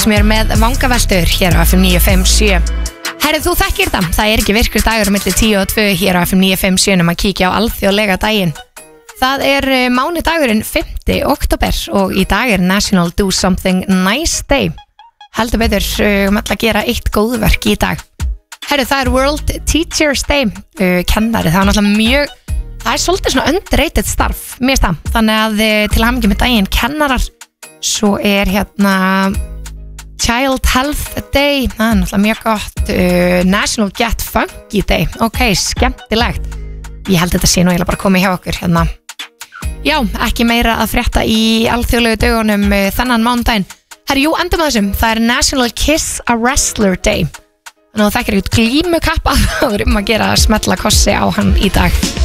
sem er með vangaveltur hér á FM 957. Herrið, þú þekkir það, það er ekki virkur dagur milli 10 og 2 hér á FM 957 að kíkja á alþjóðlega daginn. Það er mánudagurinn 5. október og í dag er National Do Something Nice Day. Heldur betur að gera eitt góðverk í dag. Herrið, það er World Teachers Day, kennari, það er náttúrulega það er svolítið svona underrated starf, mér finnst það. Þannig að til hamingju með daginn kennarar, svo er Child Health Day, það er náttúrulega mjög gott. National Get Funky Day, ok, skemmtilegt. Ég held þetta sé nú eiginlega bara komið hjá okkur hérna. Já, ekki meira að frétta í alþjóðlegu dögunum þennan mánudaginn. Herri, jú, endum að þessum, það er National Kiss a Wrestler Day. Þannig að það þekkir eitthvað glímukappa, þá að gera að smetla kossi á hann í dag.